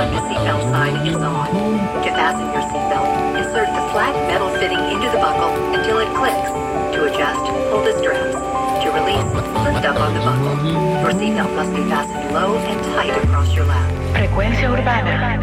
time the seatbelt sign is on. To fasten your seatbelt, insert the flat metal fitting into the buckle until it clicks. To adjust, pull the straps. To release, lift up on the buckle. Your seatbelt must be fastened low and tight across your lap. Frecuencia urbana.